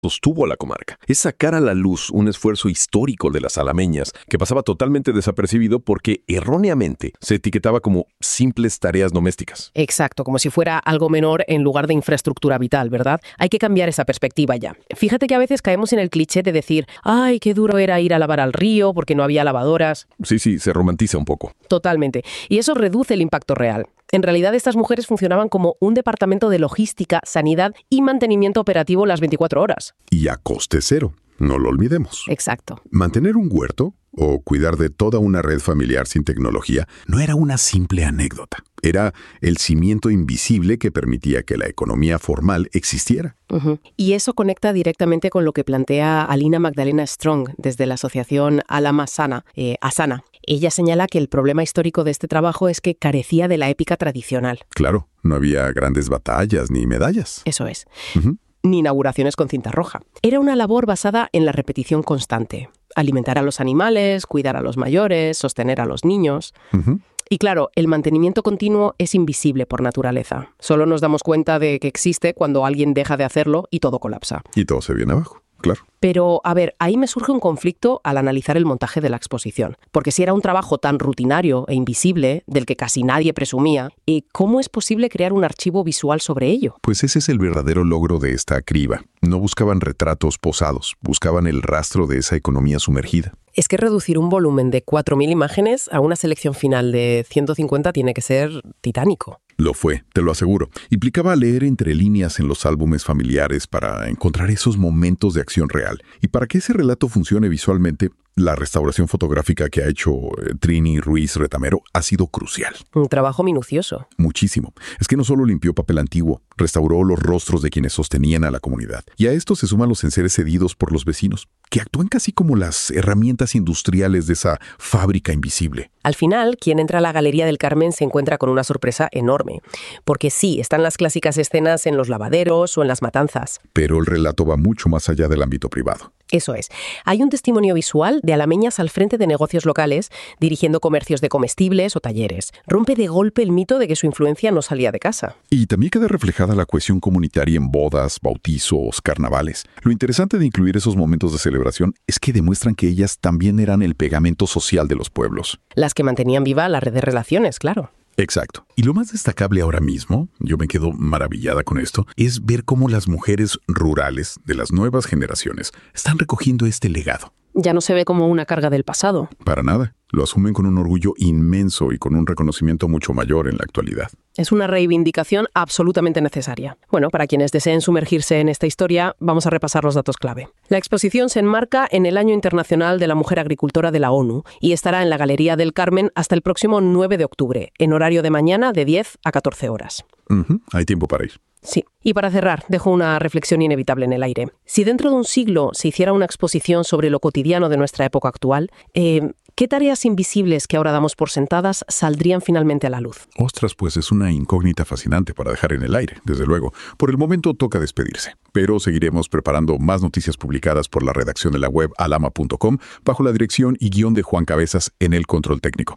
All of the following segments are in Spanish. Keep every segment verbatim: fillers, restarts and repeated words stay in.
sostuvo a la comarca. Es sacar a la luz un esfuerzo histórico de las alameñas que pasaba totalmente desapercibido porque erróneamente se etiquetaba como simples tareas domésticas. Exacto, como si fuera algo menor en lugar de infraestructura vital, ¿verdad? Hay que cambiar esa perspectiva ya. Fíjate que a veces caemos en el cliché de decir, ay, qué duro era ir a lavar al río porque no había lavadoras. Sí, sí, se romantiza un poco. Totalmente. Y eso reduce el impacto real. En realidad, estas mujeres funcionaban como un departamento de logística, sanidad y mantenimiento operativo las veinticuatro horas. Y a coste cero, no lo olvidemos. Exacto. Mantener un huerto o cuidar de toda una red familiar sin tecnología no era una simple anécdota. Era el cimiento invisible que permitía que la economía formal existiera. Uh-huh. Y eso conecta directamente con lo que plantea Alina Magdalena Strong desde la asociación Alama Sana, eh, Asana. Ella señala que el problema histórico de este trabajo es que carecía de la épica tradicional. Claro, no había grandes batallas ni medallas. Eso es. Uh-huh. Ni inauguraciones con cinta roja. Era una labor basada en la repetición constante. Alimentar a los animales, cuidar a los mayores, sostener a los niños. Uh-huh. Y claro, el mantenimiento continuo es invisible por naturaleza. Solo nos damos cuenta de que existe cuando alguien deja de hacerlo y todo colapsa. Y todo se viene abajo, claro. Pero, a ver, ahí me surge un conflicto al analizar el montaje de la exposición. Porque si era un trabajo tan rutinario e invisible, del que casi nadie presumía, ¿cómo es posible crear un archivo visual sobre ello? Pues ese es el verdadero logro de esta criba. No buscaban retratos posados, buscaban el rastro de esa economía sumergida. Es que reducir un volumen de cuatro mil imágenes a una selección final de ciento cincuenta tiene que ser titánico. Lo fue, te lo aseguro. Implicaba leer entre líneas en los álbumes familiares para encontrar esos momentos de acción real. Y para que ese relato funcione visualmente, la restauración fotográfica que ha hecho Trini Ruiz Retamero ha sido crucial. Un trabajo minucioso. Muchísimo. Es que no solo limpió papel antiguo, restauró los rostros de quienes sostenían a la comunidad. Y a esto se suman los enseres cedidos por los vecinos, que actúan casi como las herramientas industriales de esa fábrica invisible. Al final, quien entra a la Galería del Carmen se encuentra con una sorpresa enorme. Porque sí, están las clásicas escenas en los lavaderos o en las matanzas. Pero el relato va mucho más allá del ámbito privado. Eso es. Hay un testimonio visual de alameñas al frente de negocios locales, dirigiendo comercios de comestibles o talleres. Rompe de golpe el mito de que su influencia no salía de casa. Y también queda reflejada la cohesión comunitaria en bodas, bautizos, carnavales. Lo interesante de incluir esos momentos de celebración es que demuestran que ellas también eran el pegamento social de los pueblos. Las que mantenían viva la red de relaciones, claro. Exacto. Y lo más destacable ahora mismo, yo me quedo maravillada con esto, es ver cómo las mujeres rurales de las nuevas generaciones están recogiendo este legado. Ya no se ve como una carga del pasado. Para nada. Lo asumen con un orgullo inmenso y con un reconocimiento mucho mayor en la actualidad. Es una reivindicación absolutamente necesaria. Bueno, para quienes deseen sumergirse en esta historia, vamos a repasar los datos clave. La exposición se enmarca en el Año Internacional de la Mujer Agricultora de la ONU y estará en la Galería del Carmen hasta el próximo nueve de octubre, en horario de mañana de diez a catorce horas. Uh-huh. Hay tiempo para ir. Sí. Y para cerrar, dejo una reflexión inevitable en el aire. Si dentro de un siglo se hiciera una exposición sobre lo cotidiano de nuestra época actual, eh, ¿qué tareas invisibles que ahora damos por sentadas saldrían finalmente a la luz? Ostras, pues es una incógnita fascinante para dejar en el aire, desde luego. Por el momento toca despedirse, pero seguiremos preparando más noticias publicadas por la redacción de la web alama punto com bajo la dirección y guión de Juan Cabezas en el control técnico.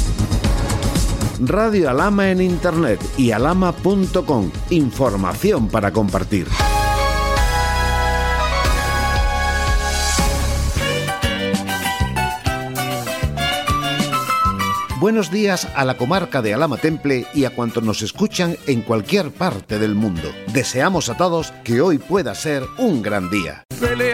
Radio Alama en Internet y alama punto com. Información para compartir. Buenos días a la comarca de Alhama Temple y a cuantos nos escuchan en cualquier parte del mundo. Deseamos a todos que hoy pueda ser un gran día.